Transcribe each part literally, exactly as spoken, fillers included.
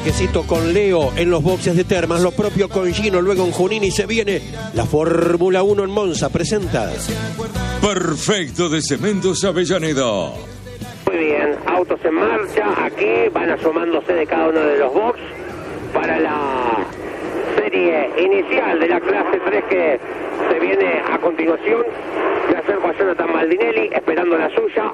viajecito con Leo en los boxes de Termas, lo propio con Gino, luego en Junín, y se viene la Fórmula uno en Monza. Presenta Perfecto de Cementos Avellaneda. Muy bien, autos en marcha, aquí van asomándose de cada uno de los box para la serie inicial de la clase tres que se viene a continuación. Me acerco a Jonathan Baldinelli, esperando la suya.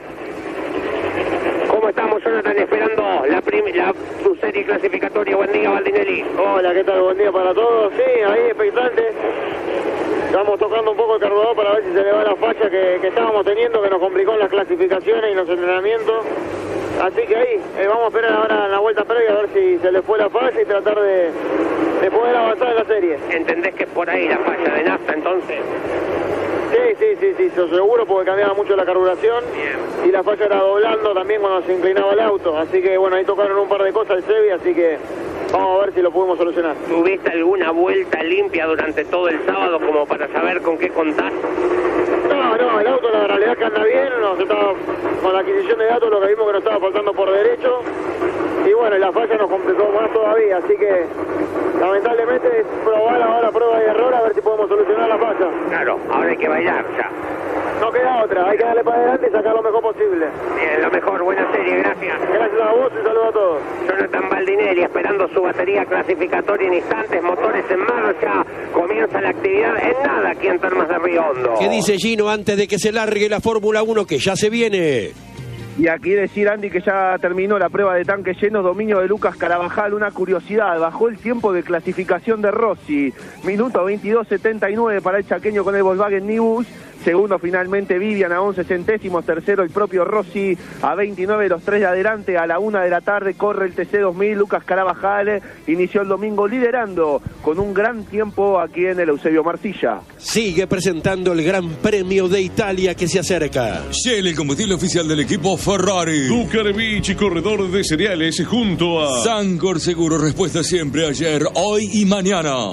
¿Cómo estamos, Jonathan? Esperando la, la su serie clasificatoria. Buen día, Baldinelli. Hola, ¿qué tal? Buen día para todos. Sí, ahí expectante. Estamos tocando un poco el carburador para ver si se le va la falla que, que estábamos teniendo, que nos complicó en las clasificaciones y los entrenamientos. Así que ahí, eh, vamos a esperar ahora en la vuelta previa a ver si se le fue la falla y tratar de, de poder avanzar en la serie. ¿Entendés que es por ahí la falla de nafta, entonces? Sí, sí, sí, sí, sí, seguro, porque cambiaba mucho la carburación. Bien. Y la falla era doblando también cuando se inclinaba el auto. Así que bueno, ahí tocaron un par de cosas el Sebi, así que vamos a ver si lo pudimos solucionar. ¿Tuviste alguna vuelta limpia durante todo el sábado como para saber con qué contar? No, no, el auto la realidad que anda bien, nos estaba, con la adquisición de datos lo que vimos que nos estaba faltando por derecho. Y bueno, la falla nos complicó más todavía, así que lamentablemente es probar ahora prueba y error a ver si podemos solucionar la falla. Claro, ahora hay que bailar ya. No queda otra, hay que darle para adelante y sacar lo mejor posible. Bien, lo mejor, buena serie, gracias. Gracias a vos y saludo a todos. Jonathan Baldinelli esperando su batería clasificatoria en instantes, motores en marcha, comienza la actividad en nada aquí en Termas de Río Hondo. ¿Qué dice Gino antes de que se largue la Fórmula uno que ya se viene? Y aquí decir, Andy, que ya terminó la prueba de tanques llenos, dominio de Lucas Carabajal. Una curiosidad, bajó el tiempo de clasificación de Rossi, minuto veintidós setenta y nueve para el chaqueño con el Volkswagen Nibus. Segundo finalmente Vivian a once centésimos, tercero el propio Rossi a veintinueve, los tres de adelante. A la una de la tarde corre el T C dos mil, Lucas Carabajal inició el domingo liderando con un gran tiempo aquí en el Eusebio Marcilla. Sigue presentando el Gran Premio de Italia que se acerca. Shell, el combustible oficial del equipo Ferrari. Ducarevich, corredor de cereales, junto a Sancor Seguro, respuesta siempre, ayer, hoy y mañana.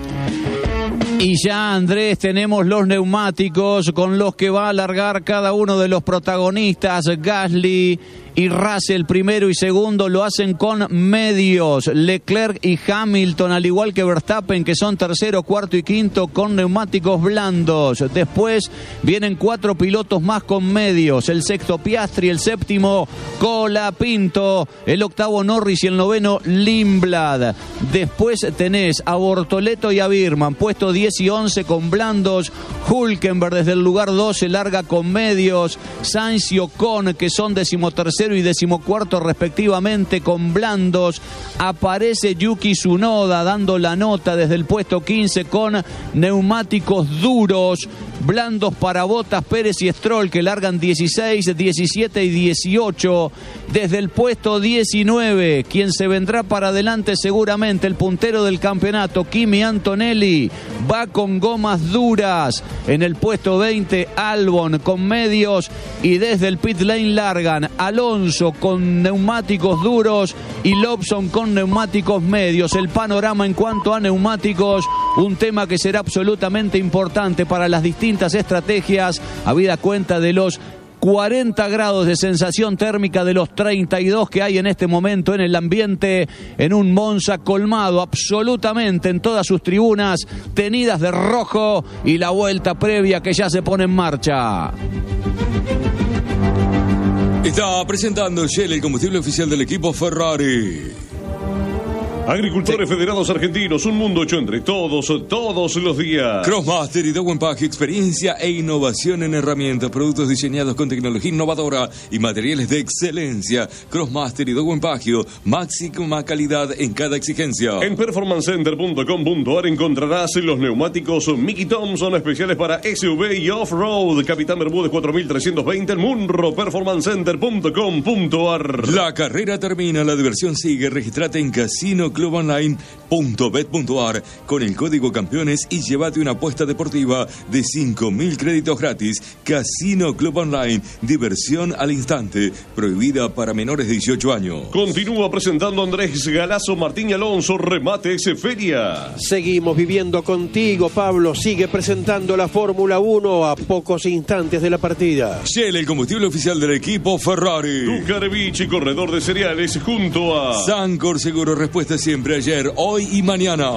Y ya, Andrés, tenemos los neumáticos con los que va a largar cada uno de los protagonistas. Gasly y Russell primero y segundo lo hacen con medios. Leclerc y Hamilton, al igual que Verstappen, que son tercero, cuarto y quinto, con neumáticos blandos. Después vienen cuatro pilotos más con medios. El sexto Piastri, el séptimo Colapinto, el octavo Norris y el noveno Lindblad. Después tenés a Bortoleto y a Birman, puesto diez y once con blandos. Hülkenberg desde el lugar doce larga con medios. Sainz y Ocon, que son decimotercero y decimocuarto respectivamente, con blandos. Aparece Yuki Tsunoda dando la nota desde el puesto quince con neumáticos duros. Blandos para Bottas, Pérez y Stroll, que largan dieciséis, diecisiete y dieciocho. Desde el puesto diecinueve, quien se vendrá para adelante seguramente, el puntero del campeonato, Kimi Antonelli, va con gomas duras. En el puesto veinte, Albon con medios. Y desde el pit lane largan Alonso con neumáticos duros y Lobson con neumáticos medios. El panorama en cuanto a neumáticos, un tema que será absolutamente importante para las distintas estrategias, habida cuenta de los cuarenta grados de sensación térmica, de los treinta y dos que hay en este momento en el ambiente, en un Monza colmado absolutamente en todas sus tribunas, tenidas de rojo, y la vuelta previa que ya se pone en marcha. Está presentando Shell, el combustible oficial del equipo Ferrari. Agricultores sí. Federados Argentinos, un mundo hecho entre todos, todos los días. Crossmaster y Dowen Pagio, experiencia e innovación en herramientas, productos diseñados con tecnología innovadora y materiales de excelencia. Crossmaster y Dowen Pagio, máxima calidad en cada exigencia. En performance center punto com punto a r encontrarás los neumáticos Mickey Thompson especiales para S U V y off-road. Capitán Bermúdez cuatro mil trescientos veinte, el Munro. performance center punto com punto a r. La carrera termina, la diversión sigue. Registrate en Casino club online punto bet punto ar con el código campeones y llévate una apuesta deportiva de cinco mil créditos gratis. Casino Club Online, diversión al instante, prohibida para menores de dieciocho años. Continúa presentando Andrés Galazo, Martín Alonso, Remates Feria. Seguimos viviendo contigo, Pablo. Sigue presentando la Fórmula uno a pocos instantes de la partida. Shell, el combustible oficial del equipo Ferrari. Ducarevich, corredor de cereales, junto a Sancor Seguro, respuesta siempre ayer, hoy y mañana.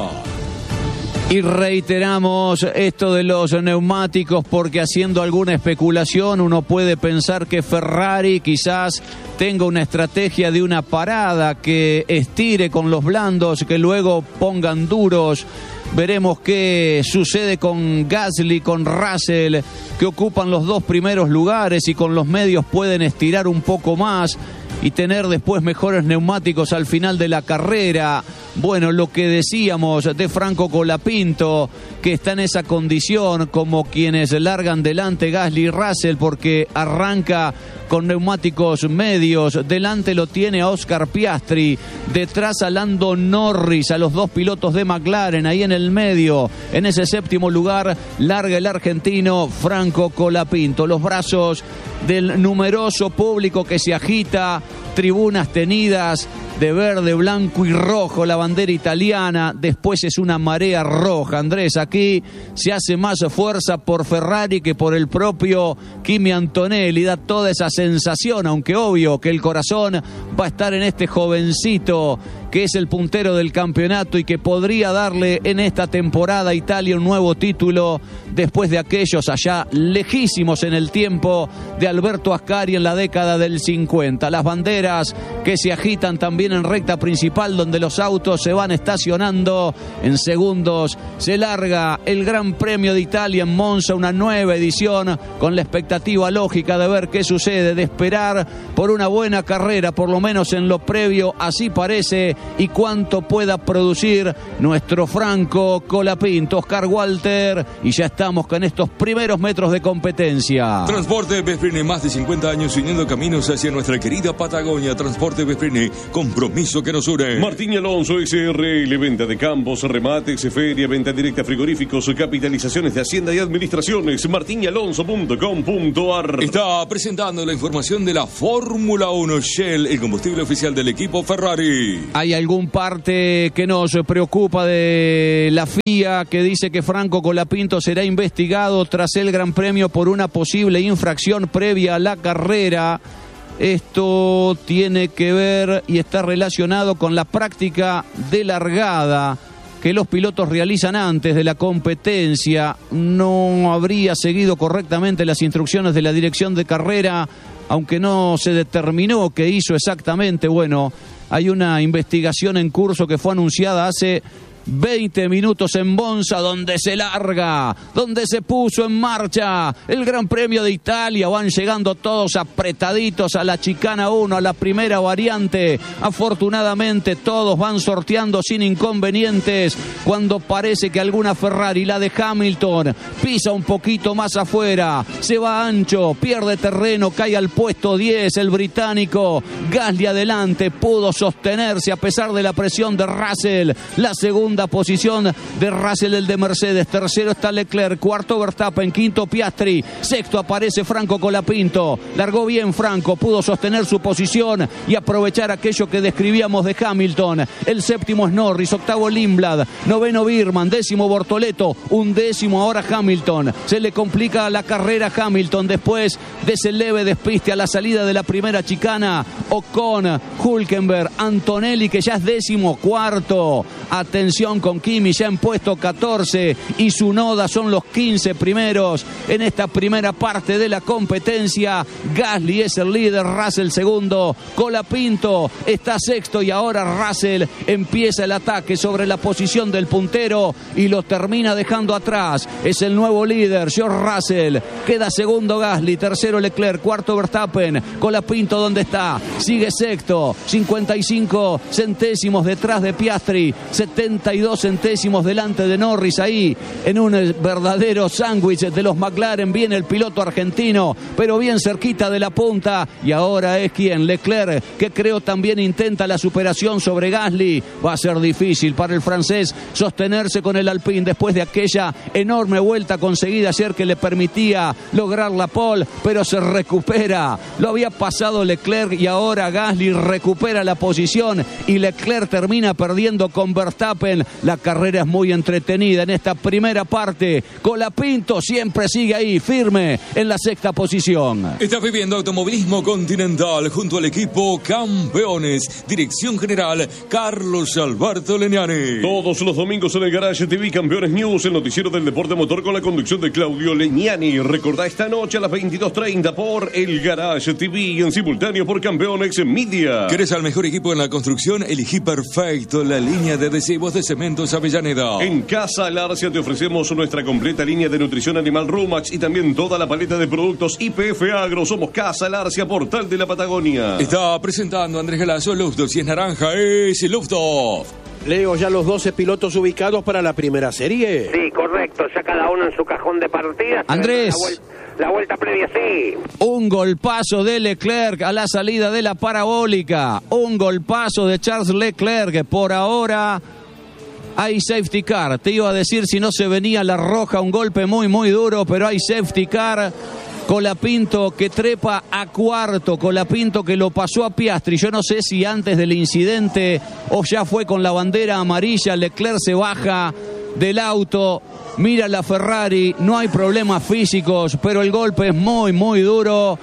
Y reiteramos esto de los neumáticos porque haciendo alguna especulación uno puede pensar que Ferrari quizás tenga una estrategia de una parada que estire con los blandos, que luego pongan duros. Veremos qué sucede con Gasly, con Russell, que ocupan los dos primeros lugares y con los medios pueden estirar un poco más y tener después mejores neumáticos al final de la carrera. Bueno, lo que decíamos de Franco Colapinto, que está en esa condición como quienes largan delante Gasly y Russell porque arranca con neumáticos medios. Delante lo tiene a Oscar Piastri, detrás a Lando Norris, a los dos pilotos de McLaren, ahí en el medio. En ese séptimo lugar larga el argentino Franco Colapinto. Los brazos del numeroso público que se agita, tribunas tenidas de verde, blanco y rojo, la bandera italiana, después es una marea roja. Andrés, aquí se hace más fuerza por Ferrari que por el propio Kimi Antonelli, da toda esa sensación, aunque obvio que el corazón va a estar en este jovencito que es el puntero del campeonato y que podría darle en esta temporada a Italia un nuevo título después de aquellos allá lejísimos en el tiempo de Alberto Ascari en la década del cincuenta. Las banderas que se agitan también en recta principal donde los autos se van estacionando. En segundos se larga el Gran Premio de Italia en Monza, una nueva edición con la expectativa lógica de ver qué sucede, de esperar por una buena carrera, por lo menos en lo previo, así parece, y cuánto pueda producir nuestro Franco Colapinto. Oscar Walter, y ya estamos con estos primeros metros de competencia. Transporte Befrene, más de cincuenta años uniendo caminos hacia nuestra querida Patagonia. Transporte Befrene, compromiso que nos une. Martín Alonso, S R L, venta de campos, remates, feria, venta directa, frigoríficos, capitalizaciones de Hacienda y Administraciones. martín alonso punto com punto ar. Está presentando la información de la Fórmula uno. Shell, el combustible oficial del equipo Ferrari. Hay algún parte que nos preocupa de la F I A que dice que Franco Colapinto será investigado tras el Gran Premio por una posible infracción previa a la carrera. Esto tiene que ver y está relacionado con la práctica de largada que los pilotos realizan antes de la competencia. No habría seguido correctamente las instrucciones de la dirección de carrera, aunque no se determinó qué hizo exactamente. Bueno, hay una investigación en curso que fue anunciada hace veinte minutos en Monza, donde se larga, donde se puso en marcha el Gran Premio de Italia. Van llegando todos apretaditos a la chicana uno, a la primera variante. Afortunadamente todos van sorteando sin inconvenientes, cuando parece que alguna Ferrari, la de Hamilton, pisa un poquito más afuera, se va ancho, pierde terreno, cae al puesto diez el británico. Gasly adelante, pudo sostenerse a pesar de la presión de Russell. La segunda posición de Russell, el de Mercedes. Tercero está Leclerc, cuarto Verstappen, quinto Piastri, sexto aparece Franco Colapinto. Largó bien Franco, pudo sostener su posición y aprovechar aquello que describíamos de Hamilton. El séptimo es Norris, octavo Lindblad, noveno Birman, décimo Bortoleto, undécimo ahora Hamilton. Se le complica la carrera a Hamilton después de ese leve despiste a la salida de la primera chicana. Ocon, Hülkenberg, Antonelli, que ya es décimo cuarto. Atención con Kimi ya en puesto catorce y Tsunoda son los quince primeros en esta primera parte de la competencia. Gasly es el líder, Russell segundo, Colapinto está sexto y ahora Russell empieza el ataque sobre la posición del puntero y lo termina dejando atrás. Es el nuevo líder, George Russell, queda segundo Gasly, tercero Leclerc, cuarto Verstappen. Colapinto, ¿dónde está? Sigue sexto, cincuenta y cinco centésimos detrás de Piastri, setenta treinta y dos centésimos delante de Norris ahí en un verdadero sándwich de los McLaren. Viene el piloto argentino, pero bien cerquita de la punta, y ahora es quien, Leclerc, que creo también intenta la superación sobre Gasly. Va a ser difícil para el francés sostenerse con el Alpine después de aquella enorme vuelta conseguida ayer que le permitía lograr la pole, pero se recupera. Lo había pasado Leclerc y ahora Gasly recupera la posición y Leclerc termina perdiendo con Verstappen. La carrera es muy entretenida en esta primera parte. Colapinto siempre sigue ahí firme en la sexta posición. Estás viviendo automovilismo continental junto al equipo Campeones. Dirección General Carlos Alberto Leñani. Todos los domingos en el Garage T V Campeones News, el noticiero del deporte motor con la conducción de Claudio Leñani. Recordá esta noche a las veintidós treinta por el Garage T V en simultáneo por Campeones Media. ¿Querés al mejor equipo en la construcción? Elegí perfecto la línea de adhesivos de Cementos Avellaneda. En Casa Larcia te ofrecemos nuestra completa línea de nutrición animal Rumax y también toda la paleta de productos I P F Agro. Somos Casa Larcia, portal de la Patagonia. Está presentando Andrés Galazo, Luftoff. Si es naranja, es Luftoff. Leo, ya los doce pilotos ubicados para la primera serie. Sí, correcto, ya cada uno en su cajón de partida. Andrés. La vuelta, la vuelta previa, sí. Un golpazo de Leclerc a la salida de la parabólica. Un golpazo de Charles Leclerc. Por ahora hay safety car. Te iba a decir si no se venía la roja, un golpe muy, muy duro, pero hay safety car. Colapinto que trepa a cuarto, Colapinto que lo pasó a Piastri. Yo no sé si antes del incidente o ya fue con la bandera amarilla. Leclerc se baja del auto, mira la Ferrari, no hay problemas físicos, pero el golpe es muy, muy duro.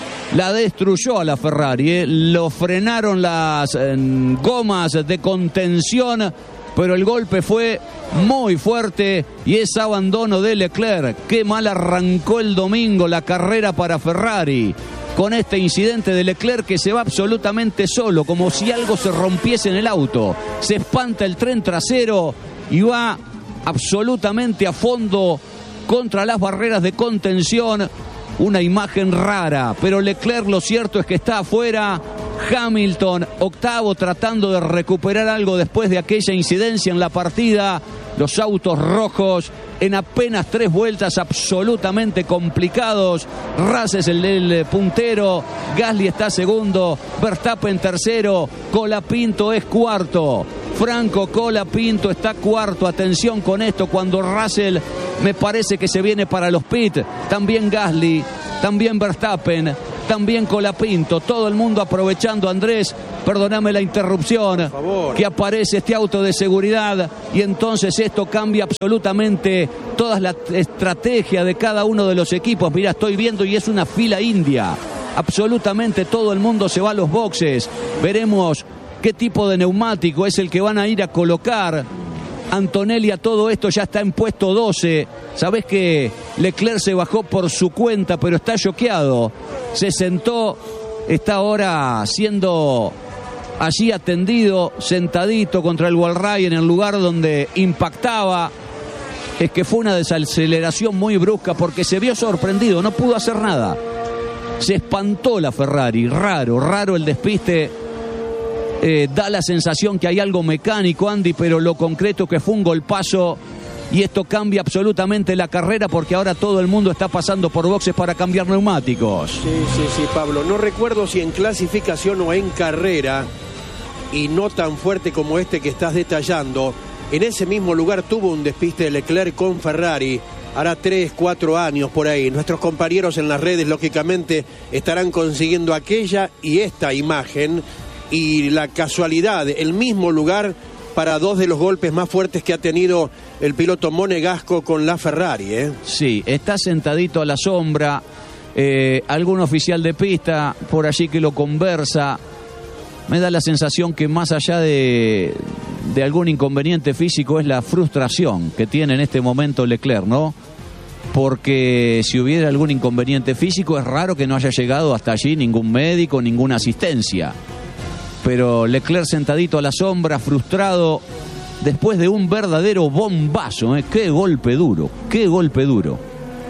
La destruyó a la Ferrari, ¿eh? Lo frenaron las eh, gomas de contención, pero el golpe fue muy fuerte y es abandono de Leclerc. Qué mal arrancó el domingo la carrera para Ferrari con este incidente de Leclerc, que se va absolutamente solo, como si algo se rompiese en el auto. Se espanta el tren trasero y va absolutamente a fondo contra las barreras de contención. Una imagen rara, pero Leclerc lo cierto es que está afuera. Hamilton, octavo, tratando de recuperar algo después de aquella incidencia en la partida. Los autos rojos en apenas tres vueltas absolutamente complicados. Russell es el, el puntero, Gasly está segundo, Verstappen tercero, Colapinto es cuarto. Franco Colapinto está cuarto. Atención con esto, cuando Russell me parece que se viene para los pits. También Gasly, también Verstappen, también Colapinto. Todo el mundo aprovechando, Andrés, perdóname la interrupción, que aparece este auto de seguridad y entonces esto cambia absolutamente toda la estrategia de cada uno de los equipos. Mira, estoy viendo y es una fila india. Absolutamente todo el mundo se va a los boxes. Veremos qué tipo de neumático es el que van a ir a colocar. Antonelli, a todo esto ya está en puesto doce. Sabés que Leclerc se bajó por su cuenta, pero está choqueado. Se sentó, está ahora siendo allí atendido, sentadito contra el wallride en el lugar donde impactaba. Es que fue una desaceleración muy brusca porque se vio sorprendido, no pudo hacer nada. Se espantó la Ferrari, raro, raro el despiste. Eh, da la sensación que hay algo mecánico, Andy, pero lo concreto que fue un golpazo y esto cambia absolutamente la carrera porque ahora todo el mundo está pasando por boxes para cambiar neumáticos. Sí, sí, sí, Pablo. No recuerdo si en clasificación o en carrera, y no tan fuerte como este que estás detallando, en ese mismo lugar tuvo un despiste de Leclerc con Ferrari. Hará tres, cuatro años por ahí. Nuestros compañeros en las redes, lógicamente, estarán consiguiendo aquella y esta imagen. Y la casualidad, el mismo lugar para dos de los golpes más fuertes que ha tenido el piloto monegasco con la Ferrari, ¿eh? Sí, está sentadito a la sombra, eh, algún oficial de pista por allí que lo conversa. Me da la sensación que más allá de, de algún inconveniente físico es la frustración que tiene en este momento Leclerc, ¿no? Porque si hubiera algún inconveniente físico es raro que no haya llegado hasta allí ningún médico, ninguna asistencia. Pero Leclerc sentadito a la sombra, frustrado, después de un verdadero bombazo, ¿eh? Qué golpe duro, qué golpe duro.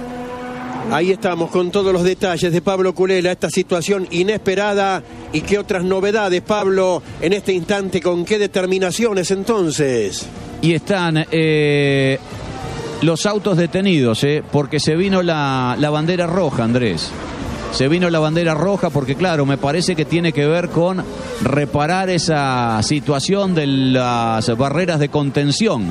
Ahí estamos con todos los detalles de Pablo Culela, esta situación inesperada y qué otras novedades, Pablo, en este instante, con qué determinaciones entonces. y están eh, los autos detenidos, eh, porque se vino la, la bandera roja, Andrés. Se vino la bandera roja porque, claro, me parece que tiene que ver con reparar esa situación de las barreras de contención.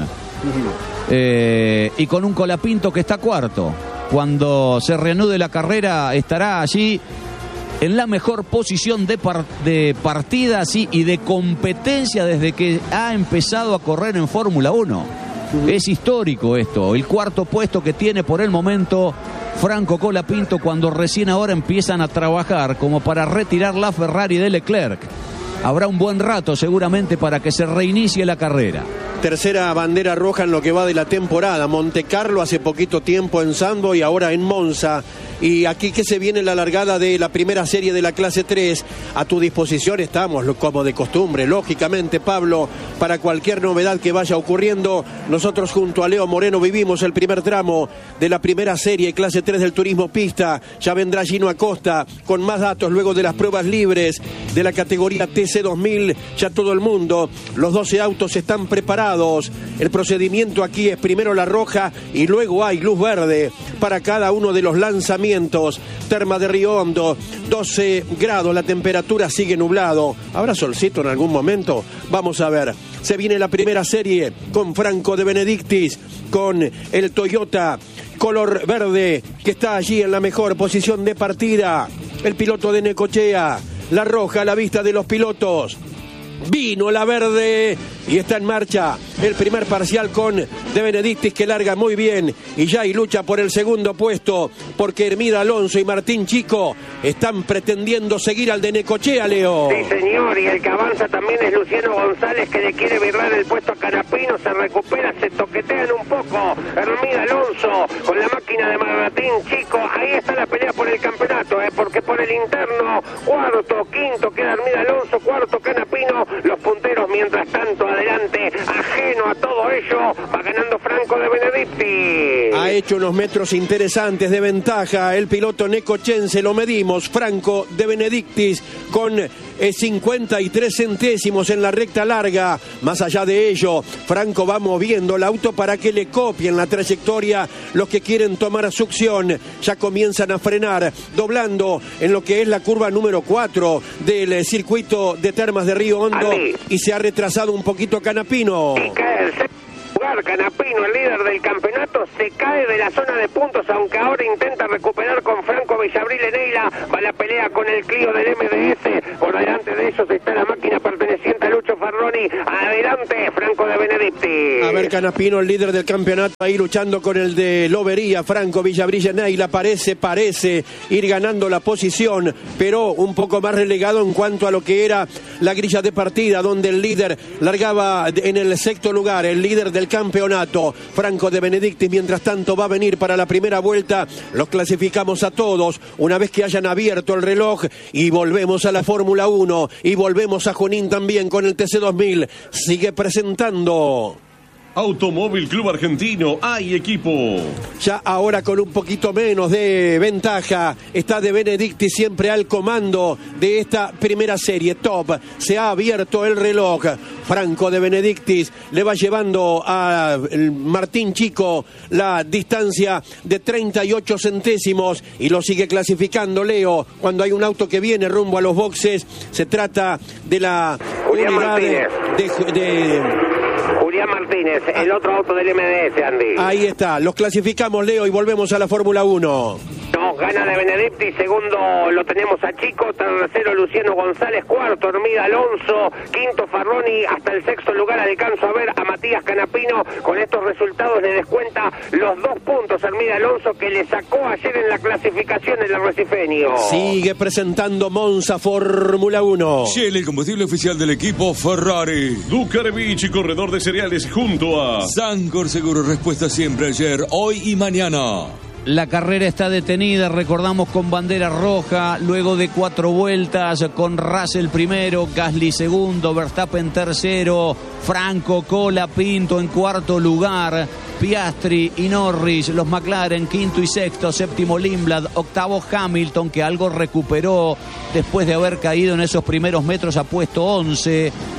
Eh, y con un Colapinto que está cuarto. Cuando se reanude la carrera estará allí en la mejor posición de, par de partida sí, y de competencia desde que ha empezado a correr en Fórmula uno. Uh-huh. Es histórico esto, el cuarto puesto que tiene por el momento Franco Colapinto, cuando recién ahora empiezan a trabajar como para retirar la Ferrari de Leclerc. Habrá un buen rato seguramente para que se reinicie la carrera. Tercera bandera roja en lo que va de la temporada. Monte Carlo hace poquito tiempo en Zandvoort y ahora en Monza. Y aquí que se viene la largada de la primera serie de la clase tres. A tu disposición estamos, como de costumbre, lógicamente, Pablo, para cualquier novedad que vaya ocurriendo. Nosotros junto a Leo Moreno vivimos el primer tramo de la primera serie clase tres del turismo pista. Ya vendrá Gino Acosta con más datos luego de las pruebas libres de la categoría T C dos mil. Ya todo el mundo, los doce autos están preparados. El procedimiento aquí es primero la roja y luego hay luz verde para cada uno de los lanzamientos. Terma de Río Hondo, doce grados, la temperatura sigue nublado. ¿Habrá solcito en algún momento? Vamos a ver. Se viene la primera serie con Franco De Benedictis, con el Toyota color verde, que está allí en la mejor posición de partida. El piloto de Necochea, la roja a la vista de los pilotos. Vino la verde y está en marcha el primer parcial con De Benedictis, que larga muy bien y ya hay lucha por el segundo puesto, porque Hermida Alonso y Martín Chico están pretendiendo seguir al de Necochea, Leo. Sí, señor, y el que avanza también es Luciano González, que le quiere birrar el puesto a Canapino, se recupera, se toquetean un poco. Hermida Alonso con la máquina de Martín Chico, ahí está la pelea por el campeonato, eh, porque por el interno, cuarto, quinto queda Hermida Alonso, cuarto Canapino, los punteros mientras tanto adelante, ajeno a todo ello, va ganando Franco De Benedictis. Ha hecho unos metros interesantes de ventaja el piloto necochense, lo medimos, Franco De Benedictis con eh, cincuenta y tres centésimos en la recta larga. Más allá de ello, Franco va moviendo el auto para que le copien la trayectoria los que quieren tomar succión. Ya comienzan a frenar, doblando en lo que es la curva número cuatro del eh, circuito de Termas de Río Hondo. Y se ha retrasado un poquito Canapino. Y cae el séptimo lugar, Canapino, el líder del campeonato, se cae de la zona de puntos, aunque ahora intenta recuperar con Franco Villabril Eneila. Va la pelea con el Clio del M D S. Por delante de ellos está la máquina perteneciente a Lucho Ferroni. Adelante, Franco De Benedictis. A ver, Canapino, el líder del campeonato, ahí luchando con el de Lobería. Franco Villabril Eneila parece, parece ir ganando la posición, pero un poco más relegado en cuanto a lo que era la grilla de partida, donde el líder largaba en el sexto lugar, el líder del campeonato, Franco De Benedictis. Mientras tanto va a venir para la primera vuelta. Los clasificamos a todos una vez que hayan abierto el reloj y volvemos a la Fórmula uno y volvemos a Junín también con el T C dos mil. Sigue presentando Automóvil Club Argentino, hay equipo. Ya ahora con un poquito menos de ventaja está De Benedictis siempre al comando de esta primera serie top. Se ha abierto el reloj. Franco De Benedictis le va llevando a Martín Chico la distancia de treinta y ocho centésimos y lo sigue clasificando Leo. Cuando hay un auto que viene rumbo a los boxes, se trata de la Julián unidad de, de, de Julián Martínez, el otro auto del M D S, Andy. Ahí está, los clasificamos, Leo, y volvemos a la Fórmula uno. No, gana De Benedictis, segundo lo tenemos a Chico, tercero Luciano González, cuarto Hermida Alonso, quinto Farroni, hasta el sexto lugar alcanzo a ver a Matías Canapino. Con estos resultados le descuenta los dos puntos Hermida Alonso, que le sacó ayer en la clasificación el arrecifeño. Sigue presentando Monza Fórmula uno. Shell, el combustible oficial del equipo Ferrari. Ducarevich, corredor de cereales junto a Sancor Seguro, respuesta siempre ayer, hoy y mañana. La carrera está detenida, recordamos, con bandera roja, luego de cuatro vueltas, con Russell primero, Gasly segundo, Verstappen tercero, Franco Colapinto en cuarto lugar, Piastri y Norris, los McLaren quinto y sexto, séptimo Lindblad, octavo Hamilton, que algo recuperó después de haber caído en esos primeros metros, a puesto once,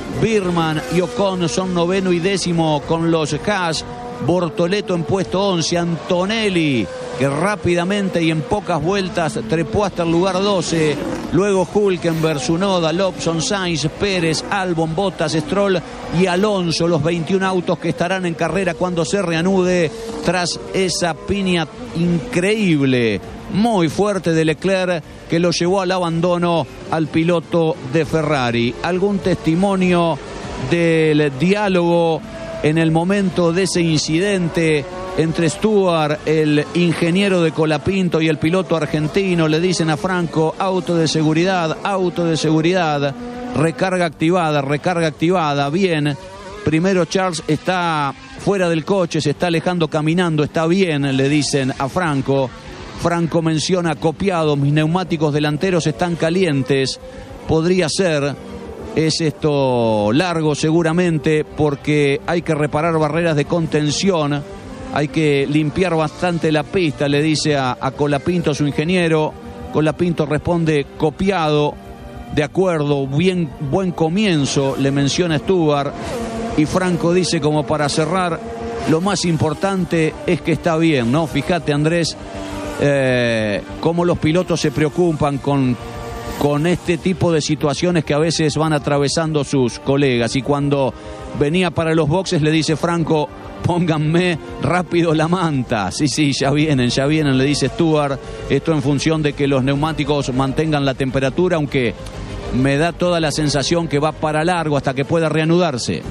Birman y Ocon son noveno y décimo con los Haas. Bortoleto en puesto once, Antonelli, que rápidamente y en pocas vueltas trepó hasta el lugar doce. Luego Hülkenberg, Tsunoda, Lobson, Sainz, Pérez, Albon, Bottas, Stroll y Alonso, los veintiún autos que estarán en carrera cuando se reanude tras esa piña increíble, muy fuerte de Leclerc, que lo llevó al abandono al piloto de Ferrari. ¿Algún testimonio del diálogo en el momento de ese incidente entre Stewart, el ingeniero de Colapinto, y el piloto argentino? Le dicen a Franco: auto de seguridad, auto de seguridad, recarga activada, recarga activada. Bien, primero Charles está fuera del coche, se está alejando caminando, está bien, le dicen a Franco. Franco menciona: copiado, mis neumáticos delanteros están calientes. Podría ser. Es esto largo seguramente, porque hay que reparar barreras de contención, hay que limpiar bastante la pista, le dice a, a Colapinto, su ingeniero. Colapinto responde: copiado, de acuerdo, bien, buen comienzo, le menciona Stewart. Y Franco dice, como para cerrar: lo más importante es que está bien, ¿no? Fíjate, Andrés, eh, cómo los pilotos se preocupan con... con este tipo de situaciones que a veces van atravesando sus colegas. Y cuando venía para los boxes le dice Franco: pónganme rápido la manta. Sí, sí, ya vienen, ya vienen, le dice Stewart. Esto en función de que los neumáticos mantengan la temperatura, aunque me da toda la sensación que va para largo hasta que pueda reanudarse.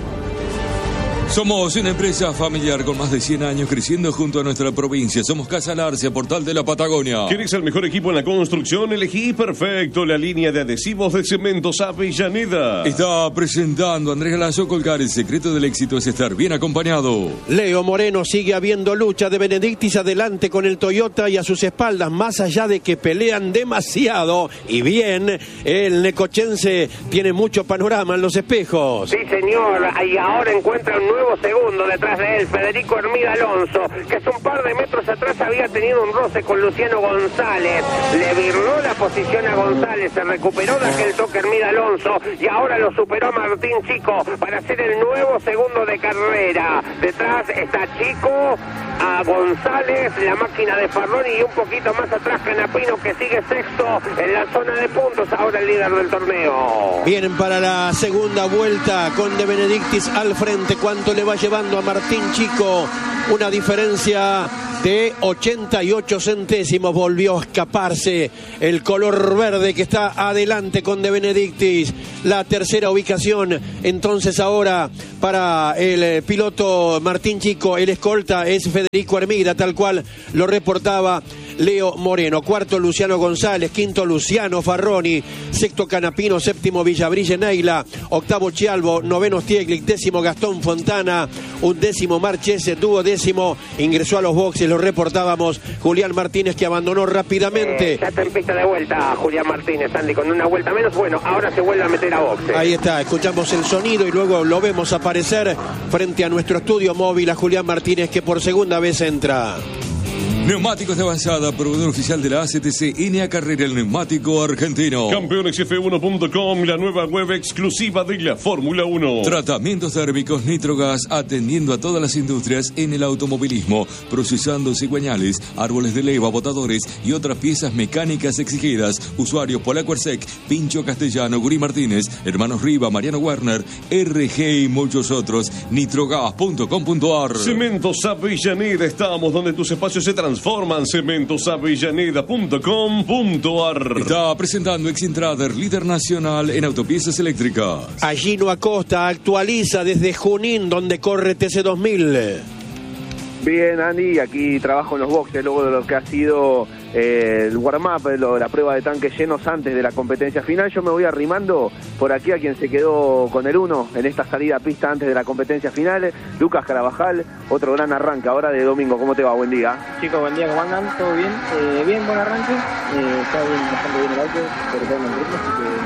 Somos una empresa familiar con más de cien años creciendo junto a nuestra provincia. Somos Casa Larcia, Portal de la Patagonia. ¿Quieres el mejor equipo en la construcción? Elegí perfecto la línea de adhesivos de Cementos Avellaneda. Está presentando Andrés Galazo Colgar. El secreto del éxito es estar bien acompañado. Leo Moreno: sigue habiendo lucha de Benedictis adelante con el Toyota, y a sus espaldas, más allá de que pelean demasiado y bien, el necochense tiene mucho panorama en los espejos. Sí, señor, y ahora encuentra un nuevo segundo detrás de él, Federico Hermida Alonso, que hace un par de metros atrás había tenido un roce con Luciano González. Le virló la posición a González, se recuperó de aquel toque Hermida Alonso y ahora lo superó Martín Chico para ser el nuevo segundo de carrera. Detrás está Chico, a González, la máquina de Farroni, y un poquito más atrás Canapino, que sigue sexto en la zona de puntos, ahora el líder del torneo. Vienen para la segunda vuelta con De Benedictis al frente. ¿Cuánto le va llevando a Martín Chico? Una diferencia de ochenta y ocho centésimos. Volvió a escaparse el color verde que está adelante con De Benedictis. La tercera ubicación entonces ahora para el piloto Martín Chico. El escolta es Federico Hermida, tal cual lo reportaba Leo Moreno. Cuarto Luciano González, quinto Luciano Farroni, sexto Canapino, séptimo Villabrille Neila, octavo Chialvo, noveno Stieglic, décimo Gastón Fontana, undécimo Marchese, duodécimo ingresó a los boxes, lo reportábamos, Julián Martínez, que abandonó rápidamente. Eh, ya está en pista de vuelta Julián Martínez, Andy, con una vuelta menos. Bueno, ahora se vuelve a meter a boxes. Ahí está, escuchamos el sonido y luego lo vemos aparecer frente a nuestro estudio móvil a Julián Martínez, que por segunda vez entra. Neumáticos de avanzada, proveedor oficial de la A C T C, N A Carrera, el neumático argentino. Campeones F uno punto com, la nueva web exclusiva de la Fórmula uno. Tratamientos térmicos Nitrogas, atendiendo a todas las industrias en el automovilismo, procesando cigüeñales, árboles de leva, botadores y otras piezas mecánicas exigidas. Usuarios Polaco Ersec, Pincho Castellano, Guri Martínez, Hermanos Riva, Mariano Werner, R G y muchos otros. nitrogas punto com punto ar. Cementos Avellaneda, estamos donde tus espacios se transforman. cementos avellaneda punto com punto ar. Está presentando Exintrader, líder nacional en autopiezas eléctricas. Gino Acosta actualiza desde Junín, donde corre T C dos mil. Bien, Andy, aquí trabajo en los boxes luego de lo que ha sido eh, el warm-up, la prueba de tanques llenos antes de la competencia final. Yo me voy arrimando por aquí a quien se quedó con el uno en esta salida a pista antes de la competencia final, Lucas Carabajal. Otro gran arranque ahora de domingo. ¿Cómo te va? Buen día. Chicos, buen día, ¿cómo andan? ¿Todo bien? Eh, bien, buen arranque. Eh, está bien, bastante bien el auto, sobre todo en el ritmo, así que